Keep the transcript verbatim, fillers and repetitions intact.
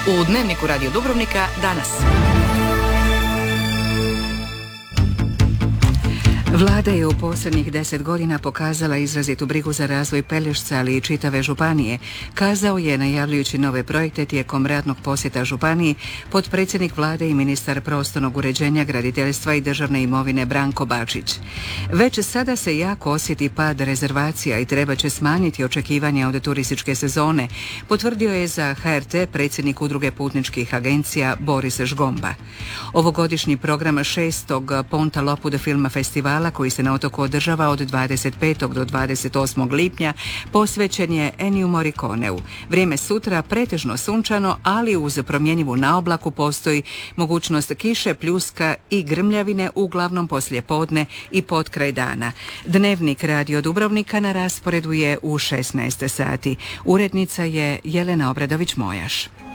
U Dnevniku Radio Dubrovnika danas. Vlada je u posljednjih deset godina pokazala izrazitu brigu za razvoj Pelješca, ali i čitave županije, kazao je najavljujući nove projekte tijekom radnog posjeta županiji potpredsjednik Vlade i ministar prostornog uređenja, graditeljstva i državne imovine Branko Bačić. Već sada se jako osjeti pad rezervacija i treba će smanjiti očekivanja od turističke sezone, potvrdio je za H R T predsjednik Udruge putničkih agencija Boris Žgomba. Ovogodišnji program šestog Ponta Lopud filma festivala koji se na otoku održava od dvadeset petog do dvadeset osmog lipnja posvećen je Enniju Morriconeu. Vrijeme sutra pretežno sunčano, ali uz promjenjivu naoblaku postoji mogućnost kiše, pljuska i grmljavine uglavnom poslije podne i potkraj dana. Dnevnik Radio Dubrovnika na rasporedu je u šesnaest sati. Urednica je Jelena Obradović-Mojaš.